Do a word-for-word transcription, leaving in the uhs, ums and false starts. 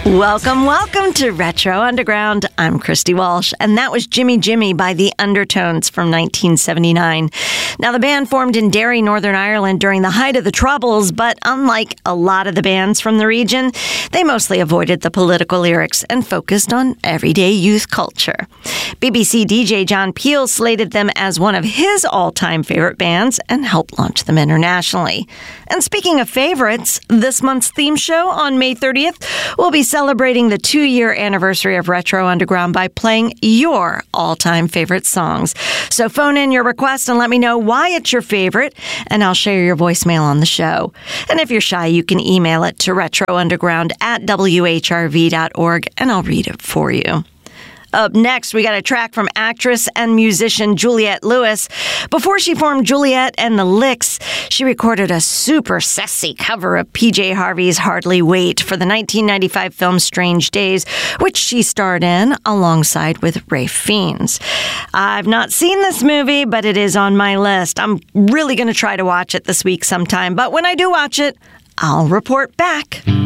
Welcome, welcome to Retro Underground. I'm Christy Walsh, and that was Jimmy Jimmy by The Undertones from nineteen seventy-nine. Now, the band formed in Derry, Northern Ireland during the height of the Troubles, but unlike a lot of the bands from the region, they mostly avoided the political lyrics and focused on everyday youth culture. B B C D J John Peel slated them as one of his all-time favorite bands and helped launch them internationally. And speaking of favorites, this month's theme show on May thirtieth will be celebrating the two-year anniversary of Retro Underground by playing your all-time favorite songs. So phone in your request and let me know why it's your favorite, and I'll share your voicemail on the show. And if you're shy, you can email it to retrounderground at w h r v dot org, and I'll read it for you. Up next, we got a track from actress and musician Juliette Lewis. Before she formed Juliette and the Licks, she recorded a super sassy cover of P J Harvey's Hardly Wait for the nineteen ninety-five film Strange Days, which she starred in alongside with Ralph Fiennes. I've not seen this movie, but it is on my list. I'm really going to try to watch it this week sometime, but when I do watch it, I'll report back.